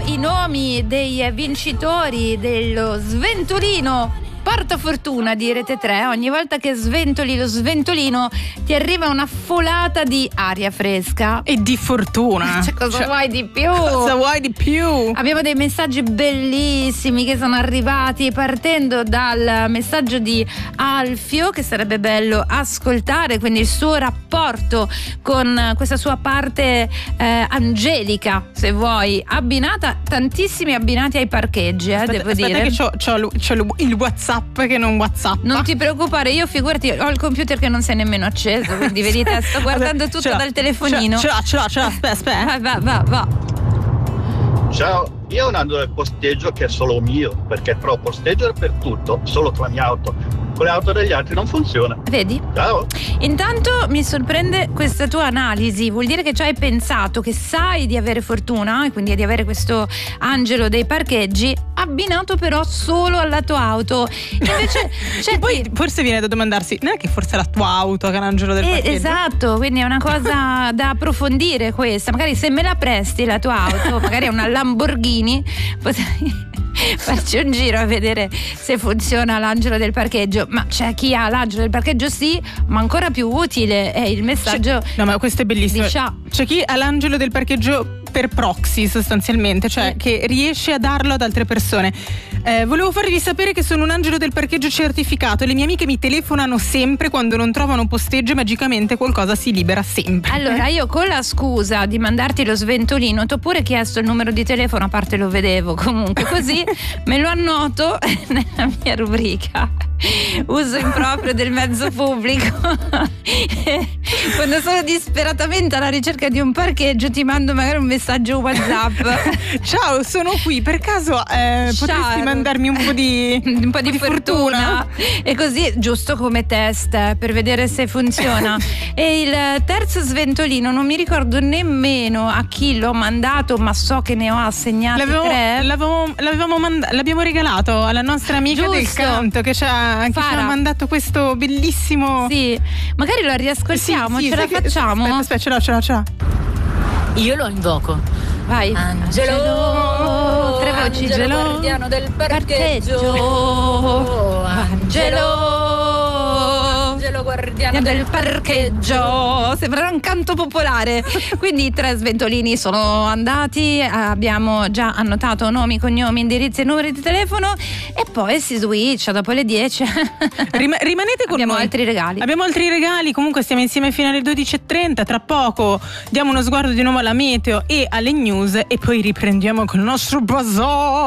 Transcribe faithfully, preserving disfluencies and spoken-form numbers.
i nomi dei vincitori dello sventolino portafortuna di Rete tre. Ogni volta che sventoli lo sventolino ti arriva una folata di aria fresca e di fortuna. Cioè, cosa cioè, vuoi di più? Cosa vuoi di più? Abbiamo dei messaggi bellissimi che sono arrivati, partendo dal messaggio di Alfio, che sarebbe bello ascoltare, quindi il suo rapporto con questa sua parte eh, angelica, se vuoi, abbinata, tantissimi abbinati ai parcheggi, eh, aspetta, devo aspetta dire che c'ho, c'ho, c'ho il WhatsApp che non WhatsApp. Non ti preoccupare, io figurati, ho il computer che non si è nemmeno acceso, quindi vedi te, sto guardando tutto ce l'ho, dal telefonino. Ce l'ho, ce l'ho, ce l'ho, aspetta, aspetta. Va, va, va, va. Ciao, io ho un angolo del posteggio che è solo mio, perché però posteggio è per tutto, solo con la mia auto. Con le auto degli altri non funziona. Vedi? Ciao. Intanto mi sorprende questa tua analisi, vuol dire che ci hai pensato, che sai di avere fortuna e quindi di avere questo angelo dei parcheggi abbinato però solo alla tua auto. Invece c'è e poi chi... forse viene da domandarsi, non è che forse è la tua auto che è l'angelo del eh, parcheggio? Esatto, quindi è una cosa da approfondire questa. Magari se me la presti la tua auto, magari è una Lamborghini, potrei farci un giro a vedere se funziona l'angelo del parcheggio. Ma c'è chi ha l'angelo del parcheggio, sì, ma ancora più utile è il messaggio. C'è, no, ma questo è bellissimo. C'è chi ha l'angelo del parcheggio per proxy, sostanzialmente, cioè sì, che riesce a darlo ad altre persone. Eh, volevo farvi sapere che sono un angelo del parcheggio certificato e le mie amiche mi telefonano sempre quando non trovano posteggio e magicamente qualcosa si libera sempre. Allora, io con la scusa di mandarti lo sventolino ti ho pure chiesto il numero di telefono, a parte lo vedevo comunque, così me lo annoto nella mia rubrica uso improprio del mezzo pubblico. Quando sono disperatamente alla ricerca di un parcheggio ti mando magari un messaggio WhatsApp. Ciao, sono qui, per caso eh, potresti mandarmi un po' di un po' di, di fortuna. fortuna e così, giusto come test per vedere se funziona. E il terzo sventolino non mi ricordo nemmeno a chi l'ho mandato, ma so che ne ho assegnati l'avevamo, tre. L'avevamo, l'avevamo mand- l'abbiamo regalato alla nostra amica giusto, del canto che ci ha che ci ha mandato questo bellissimo. Sì, magari lo riascoltiamo, sì, sì, ce la che, facciamo? Aspetta, aspetta, ce l'ho, ce l'ho, ce l'ho. Io lo invoco. Vai. Angelo, Angelo, tre voci. Angelo, guardiano del parcheggio. Angelo, Angelo guardiano del parcheggio. Sembrerà un canto popolare. Quindi i tre sventolini sono andati, abbiamo già annotato nomi, cognomi, indirizzi e numeri di telefono e poi si switcha dopo le dieci. Rim- rimanete con abbiamo noi. altri regali. Abbiamo altri regali, comunque stiamo insieme fino alle dodici e trenta. Tra poco diamo uno sguardo di nuovo alla meteo e alle news e poi riprendiamo con il nostro bazar.